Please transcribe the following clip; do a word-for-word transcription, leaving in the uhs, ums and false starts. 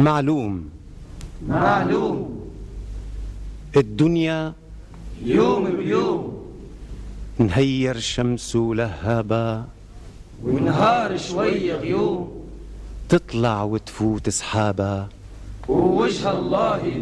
معلوم معلوم الدنيا يوم بيوم، نهير شمس لهابة ونهار شوي غيوم، تطلع وتفوت سحابة ووجه الله